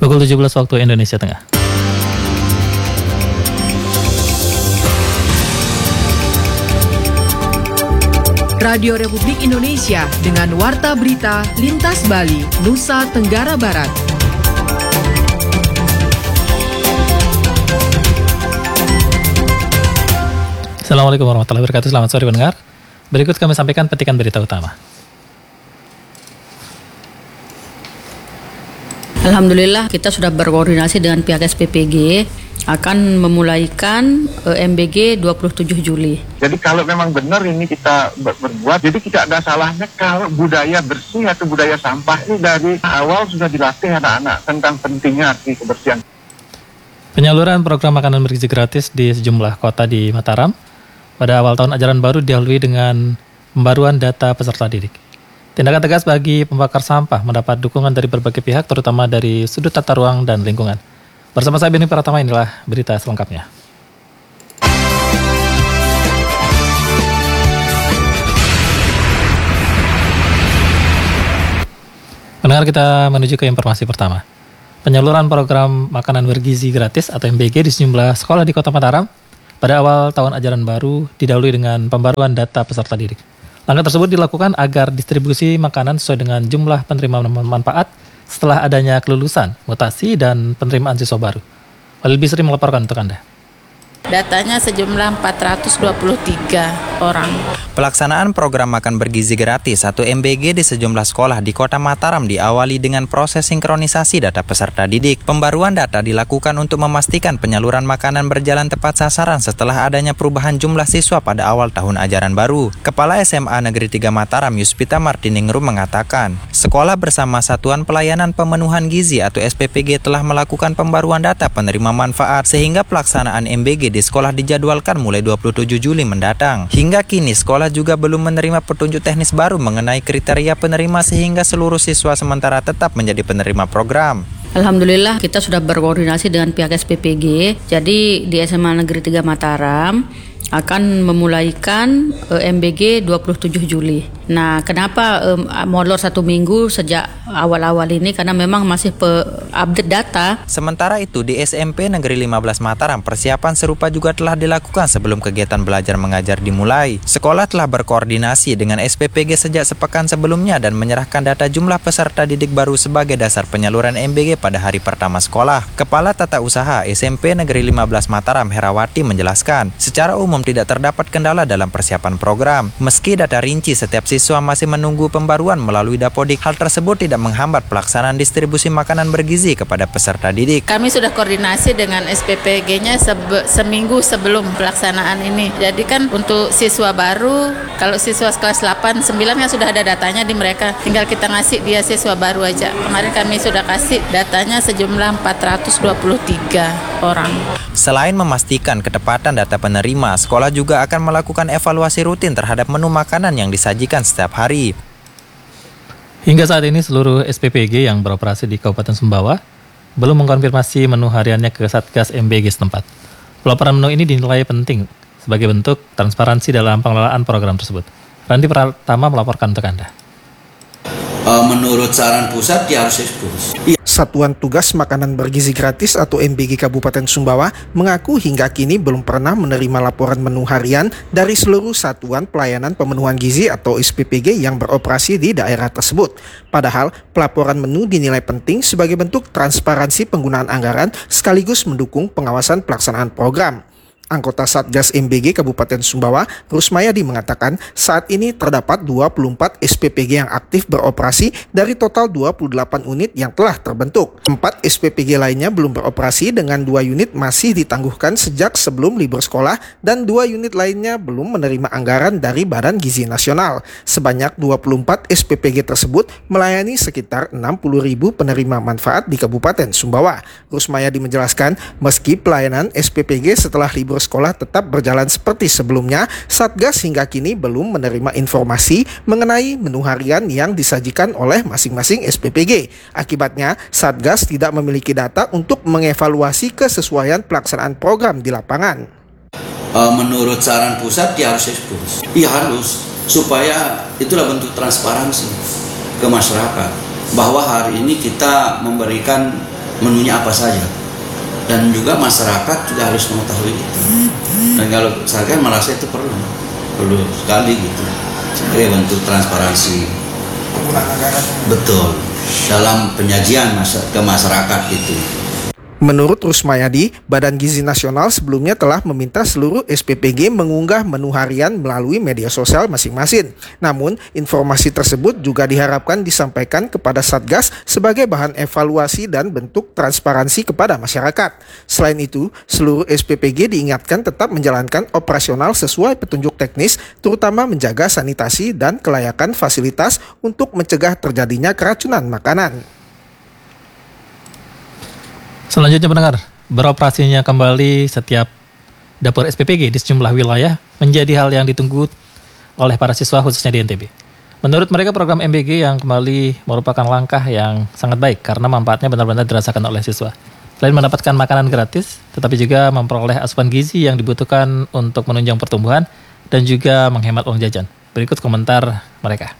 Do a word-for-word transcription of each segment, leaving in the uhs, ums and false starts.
Pukul tujuh belas waktu Indonesia Tengah. Radio Republik Indonesia dengan Warta Berita Lintas Bali, Nusa Tenggara Barat. Assalamualaikum warahmatullahi wabarakatuh. Selamat sore pendengar. Berikut kami sampaikan petikan berita utama. Alhamdulillah kita sudah berkoordinasi dengan pihak S P P G akan memulaikan uh, M B G dua puluh tujuh Juli. Jadi kalau memang benar ini kita ber- berbuat, jadi tidak ada salahnya kalau budaya bersih atau budaya sampah ini dari awal sudah dilatih anak-anak tentang pentingnya arti kebersihan. Penyaluran program makanan bergizi gratis di sejumlah kota di Mataram pada awal tahun ajaran baru didahului dengan pembaruan data peserta didik. Tindakan tegas bagi pembakar sampah mendapat dukungan dari berbagai pihak, terutama dari sudut tata ruang dan lingkungan. Bersama saya Beni Pratama, inilah berita selengkapnya. Pendengar, kita menuju ke informasi pertama. Penyaluran program makanan bergizi gratis atau M B G di sejumlah sekolah di Kota Mataram pada awal tahun ajaran baru didahului dengan pembaruan data peserta didik. Langkah tersebut dilakukan agar distribusi makanan sesuai dengan jumlah penerima manfaat setelah adanya kelulusan, mutasi, dan penerimaan siswa baru. Walid Bisri melaporkan untuk Anda. Datanya sejumlah empat ratus dua puluh tiga orang. Pelaksanaan program makan bergizi gratis atau M B G di sejumlah sekolah di Kota Mataram diawali dengan proses sinkronisasi data peserta didik. Pembaruan data dilakukan untuk memastikan penyaluran makanan berjalan tepat sasaran setelah adanya perubahan jumlah siswa pada awal tahun ajaran baru. Kepala S M A Negeri tiga Mataram, Yuspita Martiningrum, mengatakan, sekolah bersama Satuan Pelayanan Pemenuhan Gizi atau S P P G telah melakukan pembaruan data penerima manfaat sehingga pelaksanaan M B G di sekolah dijadwalkan mulai dua puluh tujuh Juli mendatang. Hingga kini sekolah juga belum menerima petunjuk teknis baru mengenai kriteria penerima sehingga seluruh siswa sementara tetap menjadi penerima program. Alhamdulillah kita sudah berkoordinasi dengan pihak S P P G. Jadi di S M A Negeri tiga Mataram akan memulaikan uh, M B G dua puluh tujuh Juli. Nah, kenapa um, molor satu minggu sejak awal-awal ini? Karena memang masih pe- update data. Sementara itu di S M P Negeri lima belas Mataram, persiapan serupa juga telah dilakukan sebelum kegiatan belajar mengajar dimulai. Sekolah telah berkoordinasi dengan S P P G sejak sepekan sebelumnya dan menyerahkan data jumlah peserta didik baru sebagai dasar penyaluran M B G pada hari pertama sekolah. Kepala Tata Usaha S M P Negeri lima belas Mataram, Herawati, menjelaskan, secara umum tidak terdapat kendala dalam persiapan program. Meski data rinci setiap siswa masih menunggu pembaruan melalui Dapodik, hal tersebut tidak menghambat pelaksanaan distribusi makanan bergizi kepada peserta didik. Kami sudah koordinasi dengan S P P G-nya sebe- seminggu sebelum pelaksanaan ini. Jadi kan untuk siswa baru, kalau siswa kelas delapan, sembilan kan sudah ada datanya di mereka. Tinggal kita ngasih dia siswa baru aja. Kemarin kami sudah kasih datanya sejumlah empat ratus dua puluh tiga orang. Selain memastikan ketepatan data penerima, sekolah juga akan melakukan evaluasi rutin terhadap menu makanan yang disajikan setiap hari. Hingga saat ini seluruh S P P G yang beroperasi di Kabupaten Sumbawa belum mengkonfirmasi menu hariannya ke Satgas M B G setempat. Pelaporan menu ini dinilai penting sebagai bentuk transparansi dalam pengelolaan program tersebut. Randi Pratama melaporkan untuk Anda. Menurut saran pusat dia harus eksklusif. Satuan Tugas Makanan Bergizi Gratis atau M B G Kabupaten Sumbawa mengaku hingga kini belum pernah menerima laporan menu harian dari seluruh Satuan Pelayanan Pemenuhan Gizi atau S P P G yang beroperasi di daerah tersebut. Padahal pelaporan menu dinilai penting sebagai bentuk transparansi penggunaan anggaran sekaligus mendukung pengawasan pelaksanaan program. Anggota Satgas M B G Kabupaten Sumbawa, Rusmayadi, mengatakan saat ini terdapat dua puluh empat S P P G yang aktif beroperasi dari total dua puluh delapan unit yang telah terbentuk. Empat S P P G lainnya belum beroperasi dengan dua unit masih ditangguhkan sejak sebelum libur sekolah dan dua unit lainnya belum menerima anggaran dari Badan Gizi Nasional. Sebanyak dua puluh empat S P P G tersebut melayani sekitar enam puluh ribu penerima manfaat di Kabupaten Sumbawa. Rusmayadi menjelaskan meski pelayanan S P P G setelah libur sekolah tetap berjalan seperti sebelumnya, Satgas hingga kini belum menerima informasi mengenai menu harian yang disajikan oleh masing-masing S P P G. Akibatnya, Satgas tidak memiliki data untuk mengevaluasi kesesuaian pelaksanaan program di lapangan. Menurut saran pusat dia harus eksklusif. Iya harus, supaya itulah bentuk transparansi ke masyarakat bahwa hari ini kita memberikan menunya apa saja, dan juga masyarakat juga harus mengetahui itu. Dan kalau saya kan merasa itu perlu perlu sekali gitu, sebagai bentuk transparansi betul dalam penyajian ke masyarakat gitu. Menurut Rusmayadi, Badan Gizi Nasional sebelumnya telah meminta seluruh S P P G mengunggah menu harian melalui media sosial masing-masing. Namun, informasi tersebut juga diharapkan disampaikan kepada Satgas sebagai bahan evaluasi dan bentuk transparansi kepada masyarakat. Selain itu, seluruh S P P G diingatkan tetap menjalankan operasional sesuai petunjuk teknis, terutama menjaga sanitasi dan kelayakan fasilitas untuk mencegah terjadinya keracunan makanan. Selanjutnya pendengar, beroperasinya kembali setiap dapur S P P G di sejumlah wilayah menjadi hal yang ditunggu oleh para siswa khususnya di N T B. Menurut mereka program M B G yang kembali merupakan langkah yang sangat baik karena manfaatnya benar-benar dirasakan oleh siswa. Selain mendapatkan makanan gratis, tetapi juga memperoleh asupan gizi yang dibutuhkan untuk menunjang pertumbuhan dan juga menghemat uang jajan. Berikut komentar mereka.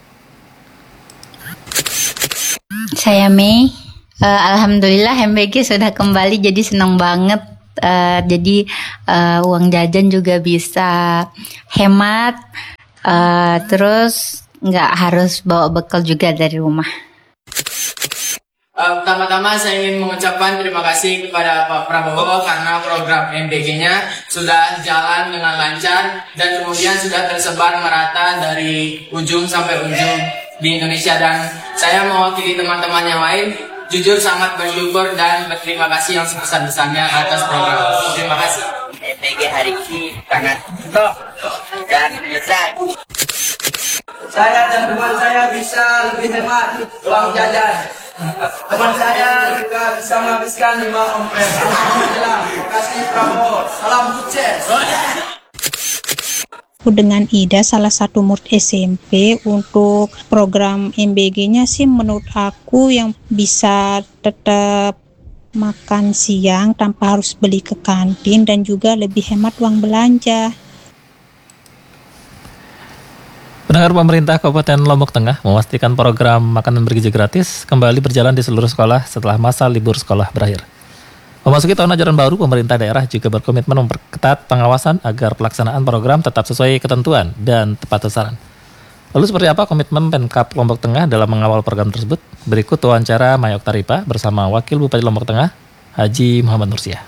Saya Mei. Uh, Alhamdulillah M B G sudah kembali, jadi senang banget. Uh, jadi uh, uang jajan juga bisa hemat, uh, terus nggak harus bawa bekal juga dari rumah. Uh, pertama-tama saya ingin mengucapkan terima kasih kepada Pak Prabowo karena program M B G-nya sudah jalan dengan lancar dan kemudian sudah tersebar merata dari ujung sampai ujung di Indonesia, dan saya mewakili teman-teman yang lain jujur sangat bersyukur dan berterima kasih yang sebesar-besarnya atas program. Terima kasih. M B G hari ini sangat top dan besar. Saya dan teman saya bisa lebih hemat uang jajan. Teman saya juga bisa menghabiskan lima ompes. Alhamdulillah. Terima kasih Prabowo. Salam sukses. Dengan Ida, salah satu murid S M P, untuk program M B G-nya sih menurut aku yang bisa tetap makan siang tanpa harus beli ke kantin dan juga lebih hemat uang belanja. Pendengar, pemerintah Kabupaten Lombok Tengah memastikan program makanan bergizi gratis kembali berjalan di seluruh sekolah setelah masa libur sekolah berakhir. Memasuki tahun ajaran baru, pemerintah daerah juga berkomitmen memperketat pengawasan agar pelaksanaan program tetap sesuai ketentuan dan tepat sasaran. Lalu seperti apa komitmen Pemkab Lombok Tengah dalam mengawal program tersebut? Berikut wawancara Mayok Taripa bersama Wakil Bupati Lombok Tengah, Haji Muhammad Nursiah.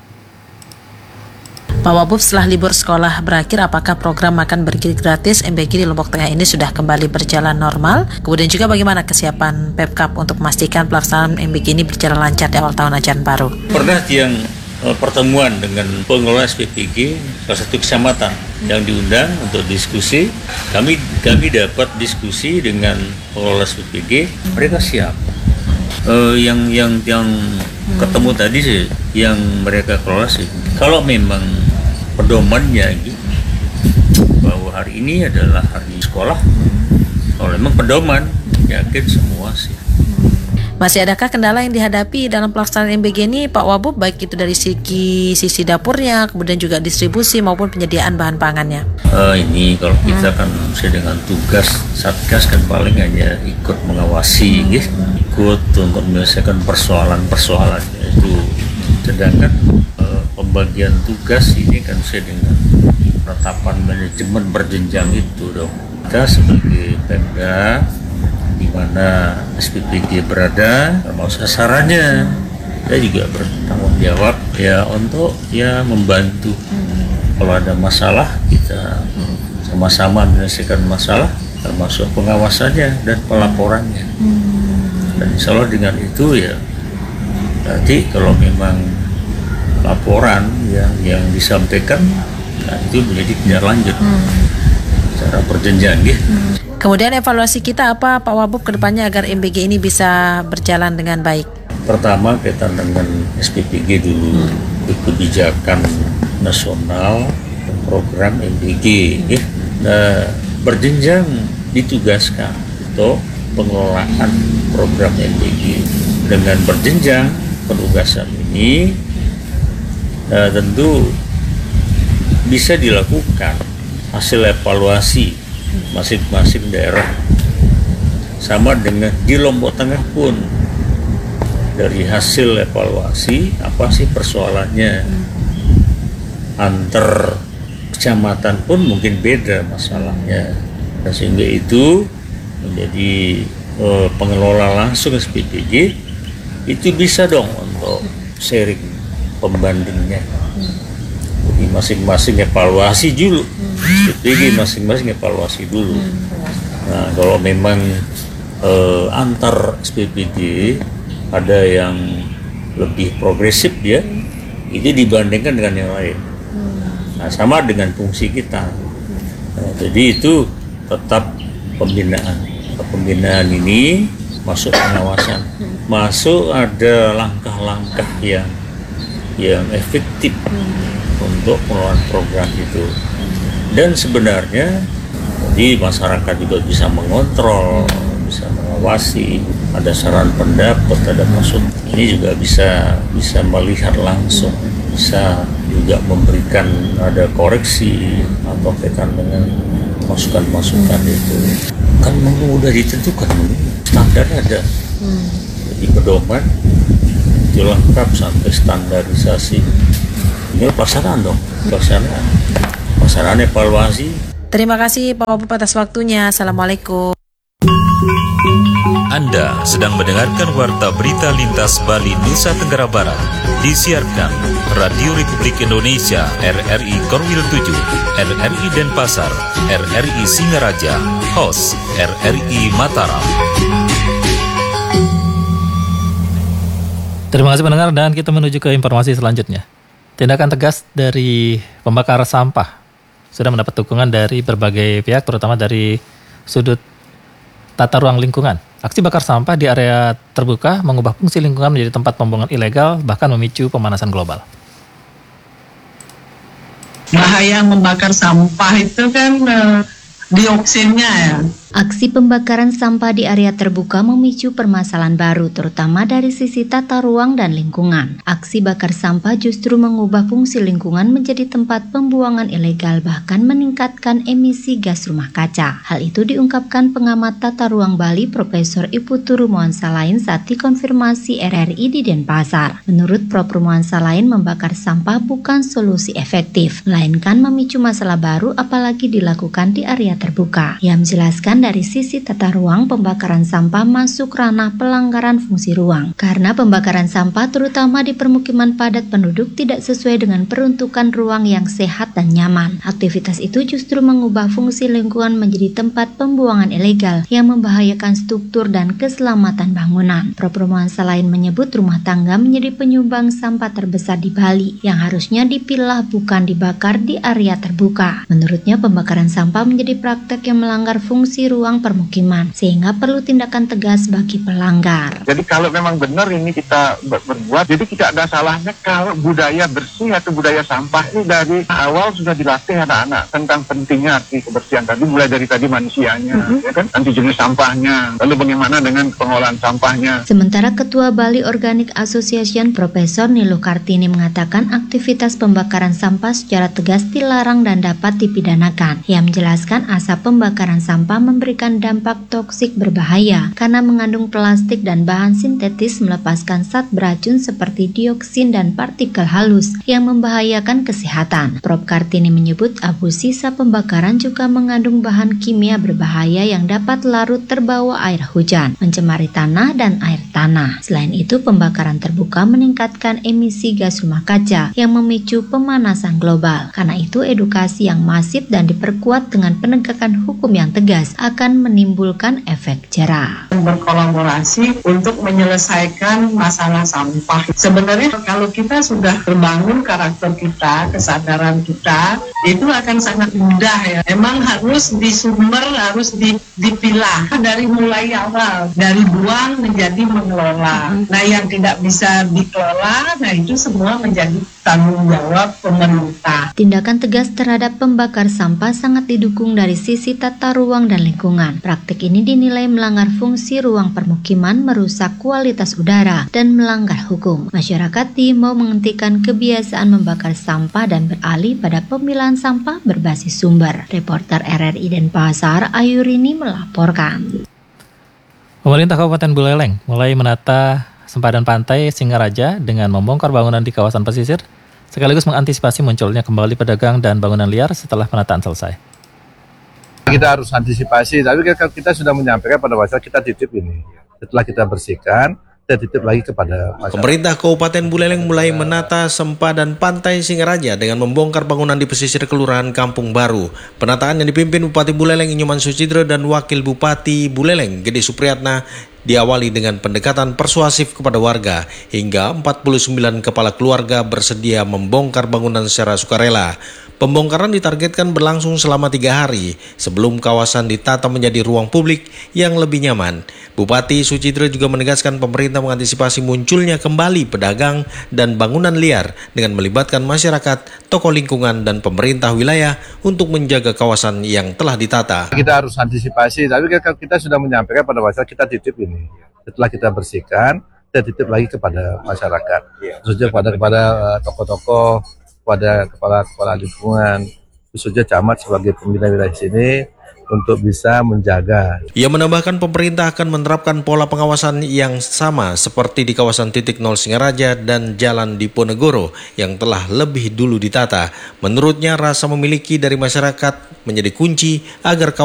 Pak Wabub, setelah libur sekolah berakhir, apakah program makan bergizi gratis M B G di Lombok Tengah ini sudah kembali berjalan normal? Kemudian juga bagaimana kesiapan Pemkab untuk memastikan pelaksanaan M B G ini berjalan lancar di awal tahun ajaran baru? Pernah yang uh, pertemuan dengan pengelola S P P G salah satu kecamatan yang diundang untuk diskusi. Kami kami dapat diskusi dengan pengelola S P P G, mereka siap. Uh, yang yang yang hmm. ketemu tadi sih, yang mereka kelola sih, kalau memang pedomannya gitu, bahwa hari ini adalah hari sekolah, kalau memang pedoman, yakin semua sih. Masih adakah kendala yang dihadapi dalam pelaksanaan M B G ini, Pak Wabub, baik itu dari segi sisi dapurnya, kemudian juga distribusi maupun penyediaan bahan pangannya? Uh, ini kalau kita hmm. kan sesuai dengan tugas Satgas kan paling hanya ikut mengawasi, hmm. gitu, ikut untuk menyelesaikan persoalan-persoalannya itu. Sedangkan uh, pembagian tugas ini kan sesuai dengan penetapan manajemen berjenjang itu dong. Kita sebagai Pemda di mana S P P G berada, termasuk sasarannya, kita juga bertanggung jawab ya untuk ya membantu. Hmm. Kalau ada masalah kita sama-sama menyelesaikan masalah, termasuk pengawasannya dan pelaporannya. Hmm. Dan insya Allah dengan itu ya nanti kalau memang laporan yang yang disampaikan, nah itu menjadi tindak lanjut hmm. secara berjenjang, gitu. Hmm. Kemudian evaluasi kita apa, Pak Wabub, ke depannya agar M B G ini bisa berjalan dengan baik? Pertama kaitan dengan S P P G dulu, hmm. kebijakan nasional program M B G, ya. Nah, berjenjang ditugaskan untuk pengelolaan program M B G. Dengan berjenjang penugasan ini nah, tentu bisa dilakukan hasil evaluasi masing-masing daerah. Sama dengan di Lombok Tengah pun dari hasil evaluasi apa sih persoalannya. Antar kecamatan pun mungkin beda masalahnya, dan sehingga itu menjadi eh, pengelola langsung S P P G itu bisa dong untuk sharing pembandingnya. Jadi masing-masing evaluasi dulu, S P P G masing-masing evaluasi dulu. Nah kalau memang eh, antar S P P G ada yang lebih progresif ya, itu dibandingkan dengan yang lain. Nah, sama dengan fungsi kita. Nah, jadi itu tetap pembinaan. Pembinaan ini masuk pengawasan, masuk ada langkah-langkah yang yang efektif untuk pengelolaan program itu. Dan sebenarnya jadi masyarakat juga bisa mengontrol, bisa mengawasi, ada saran pendapat, ada maksud. Ini juga bisa bisa melihat langsung, bisa juga memberikan ada koreksi atau kaitan dengan masukan-masukan itu. Kan memang udah ditentukan, standar ada. Hmm. Jadi pedoman itu lengkap sampai standarisasi. Ini pelaksanaan dong, pelaksanaan, pelaksanaan evaluasi. Terima kasih Pak Wagub atas waktunya. Assalamualaikum. Anda sedang mendengarkan Warta Berita Lintas Bali Nusa Tenggara Barat, disiarkan Radio Republik Indonesia R R I Korwil tujuh, R R I Denpasar, R R I Singaraja, host R R I Mataram. Terima kasih pendengar, dan kita menuju ke informasi selanjutnya. Tindakan tegas dari pembakar sampah sudah mendapat dukungan dari berbagai pihak, terutama dari sudut tata ruang lingkungan. Aksi bakar sampah di area terbuka mengubah fungsi lingkungan menjadi tempat pembuangan ilegal, bahkan memicu pemanasan global. Bahaya membakar sampah itu kan uh, dioksinnya ya. Aksi pembakaran sampah di area terbuka memicu permasalahan baru, terutama dari sisi tata ruang dan lingkungan. Aksi bakar sampah justru mengubah fungsi lingkungan menjadi tempat pembuangan ilegal, bahkan meningkatkan emisi gas rumah kaca. Hal itu diungkapkan pengamat tata ruang Bali Profesor Iputu Rumohan Salain saat dikonfirmasi R R I di Denpasar. Menurut Prof Rumohan Salain, membakar sampah bukan solusi efektif, melainkan memicu masalah baru apalagi dilakukan di area terbuka. Ia menjelaskan dari sisi tata ruang, pembakaran sampah masuk ranah pelanggaran fungsi ruang. Karena pembakaran sampah terutama di permukiman padat penduduk tidak sesuai dengan peruntukan ruang yang sehat dan nyaman. Aktivitas itu justru mengubah fungsi lingkungan menjadi tempat pembuangan ilegal yang membahayakan struktur dan keselamatan bangunan. Prof Rumohan Salain menyebut rumah tangga menjadi penyumbang sampah terbesar di Bali yang harusnya dipilah bukan dibakar di area terbuka. Menurutnya, pembakaran sampah menjadi praktek yang melanggar fungsi ruang permukiman, sehingga perlu tindakan tegas bagi pelanggar. Jadi kalau memang benar ini kita ber- berbuat, jadi tidak ada salahnya kalau budaya bersih atau budaya sampah ini dari awal sudah dilatih anak-anak tentang pentingnya arti kebersihan tadi, mulai dari tadi manusianya, mm-hmm. ya kan, nanti jenis sampahnya, lalu bagaimana dengan pengolahan sampahnya. Sementara Ketua Bali Organic Association Profesor Niluh Kartini mengatakan aktivitas pembakaran sampah secara tegas dilarang dan dapat dipidanakan. Ia menjelaskan asap pembakaran sampah memberikan dampak toksik berbahaya karena mengandung plastik dan bahan sintetis, melepaskan zat beracun seperti dioksin dan partikel halus yang membahayakan kesehatan. Prof Kartini menyebut abu sisa pembakaran juga mengandung bahan kimia berbahaya yang dapat larut terbawa air hujan, mencemari tanah dan air tanah. Selain itu, pembakaran terbuka meningkatkan emisi gas rumah kaca yang memicu pemanasan global. Karena itu, edukasi yang masif dan diperkuat dengan penegakan hukum yang tegas akan menimbulkan efek jerah. Berkolaborasi untuk menyelesaikan masalah sampah. Sebenarnya kalau kita sudah terbangun karakter kita, kesadaran kita, itu akan sangat mudah ya. Memang harus disumber, harus dipilah dari mulai awal, dari buang menjadi mengelola. Nah, yang tidak bisa dikelola, nah itu semua menjadi tanggung jawab pemerintah. Tindakan tegas terhadap pembakar sampah sangat didukung dari sisi tata ruang dan lingkungan. Praktik ini dinilai melanggar fungsi ruang permukiman, merusak kualitas udara, dan melanggar hukum. Masyarakat diimbau menghentikan kebiasaan membakar sampah dan beralih pada pemilahan sampah berbasis sumber. Reporter R R I Denpasar, Ayurini melaporkan. Pemerintah Kabupaten Buleleng mulai menata sempadan pantai Singaraja dengan membongkar bangunan di kawasan pesisir, sekaligus mengantisipasi munculnya kembali pedagang dan bangunan liar setelah penataan selesai. Kita harus antisipasi, tapi kita sudah menyampaikan pada masyarakat kita titip ini. Setelah kita bersihkan, kita titip lagi kepada masyarakat. Pemerintah Kabupaten Buleleng mulai menata sempadan pantai Singaraja dengan membongkar bangunan di pesisir Kelurahan Kampung Baru. Penataan yang dipimpin Bupati Buleleng Inyoman Sucidro dan Wakil Bupati Buleleng Gede Supriyatna diawali dengan pendekatan persuasif kepada warga, hingga empat puluh sembilan kepala keluarga bersedia membongkar bangunan secara sukarela. Pembongkaran ditargetkan berlangsung selama tiga hari sebelum kawasan ditata menjadi ruang publik yang lebih nyaman. Bupati Sucidro juga menegaskan pemerintah mengantisipasi munculnya kembali pedagang dan bangunan liar dengan melibatkan masyarakat, tokoh lingkungan, dan pemerintah wilayah untuk menjaga kawasan yang telah ditata. Kita harus antisipasi, tapi kita sudah menyampaikan pada masyarakat kita titip ini. Setelah kita bersihkan, kita titip lagi kepada masyarakat, khususnya kepada kepada uh, tokoh-tokoh, kepada kepala-kepala lingkungan, khususnya camat sebagai pembina wilayah sini untuk bisa menjaga. Ia menambahkan pemerintah akan menerapkan pola pengawasan yang sama seperti di kawasan titik nol Singaraja dan Jalan Diponegoro yang telah lebih dulu ditata. Menurutnya, rasa memiliki dari masyarakat menjadi kunci agar kawasan